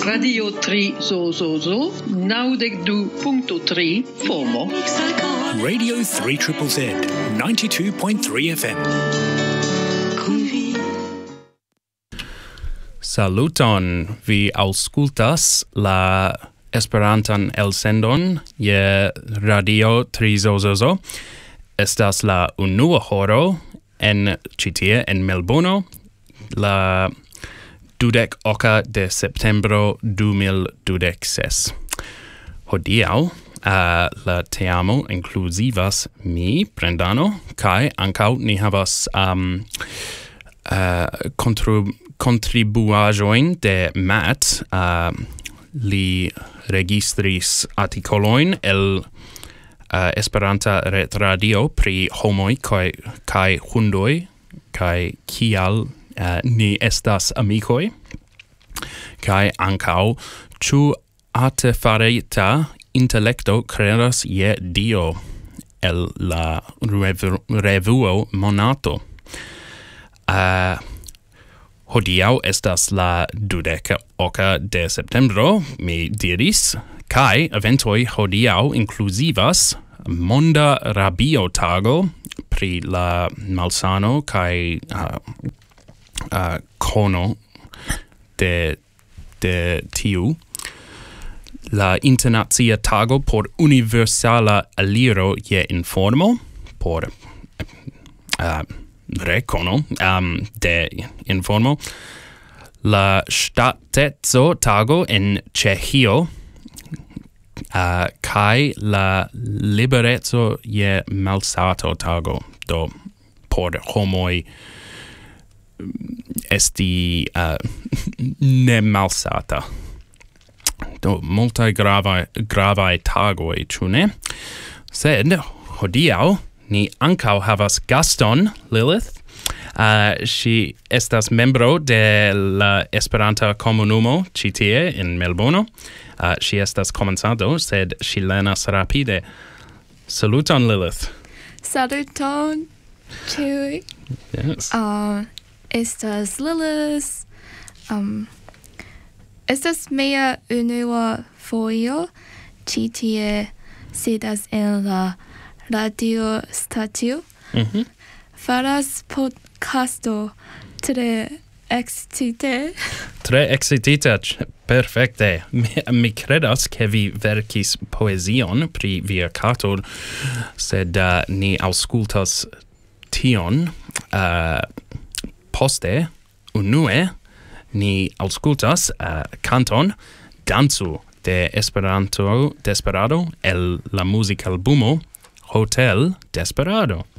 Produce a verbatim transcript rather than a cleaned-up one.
Radio tri Zozozo, naŭdek du punkto tri FOMO. Radio three Z Z Z, ninety-two point three F M. Saluton, vi aŭskultas la Esperantan elsendon je Radio tri Z Z Z. Estas la unua horo en ĉi tie en Melbourno, la dudek oka de septembro du mil dudek ses. Hodiaŭ uh, la teamo inkluzivas mi, Brendano, kaj ankaŭ ni havas um, uh, kontrib kontribuaĵojn de Matt. Uh, li registris artikolojn el uh, Esperanta retradio pri homoj kaj kaj hundoj kaj kial uh, ni estas amikoj, kaj ankaŭ ĉu artefarita intelekto kredas je Dio el la rev revuo Monato. Uh, Hodiaŭ estas la dudeka oka de septembro, mi diris, kaj eventoj hodiaŭ inkluzivas Monda Rabio-tago pri la malsano kaj uh, uh, kono de, de tiu, la internacia tago por universala aliro je informo, por uh, recono um, de informo, la ŝtateco tago en Ĉeĥio, uh, kaj la libereco je malsato tago, do por homoj esti uh, ne malsata. Do multaj gravaj gravaj tagoj, ĉu ne? Sed hodiaŭ ni ankaŭ havas gaston, Lilith. Uh, ŝi estas membro de la Esperanta komunumo ĉi tie en Melbourno. Uh, ŝi estas komencanto, sed ŝi lernas rapide. Saluton, Lilith. Saluton, ĉiuj. Yes. Uh, estas Lilith. Um, estas mia unua fojo ĉi tie sidas en la radio stacio. Mm-hmm. Faras podcasto tre excite. Tre excitita, perfecte. Mi, mi credas che vi verkis poesion pri via kato, sed uh, ni aŭskultas tion uh, poste, unue, ni aŭskultas uh, kanton Dancu de Esperanto Desperado el la musikalbumo Hotel Desperado.